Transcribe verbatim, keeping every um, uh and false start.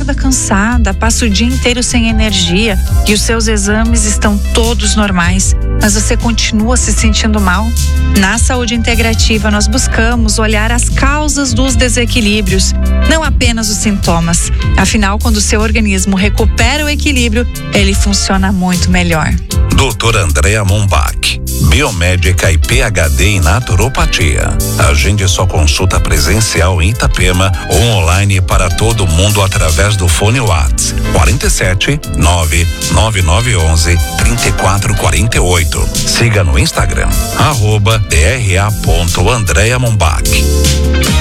acorda cansada, passa o dia inteiro sem energia e os seus exames estão todos normais, mas você continua se sentindo mal? Na Saúde Integrativa, nós buscamos olhar as causas dos desequilíbrios, não apenas os sintomas. Afinal, quando o seu organismo recupera o equilíbrio, ele funciona muito melhor. doutora Andréa Mumbach, biomédica e P H D em naturopatia. Agende sua consulta presencial em Itapema ou online para todo mundo através do fone WhatsApp quarenta e sete, nove nove nove onze, trinta e quatro quarenta e oito. Siga no Instagram, arroba dra ponto Andréa Mumbach.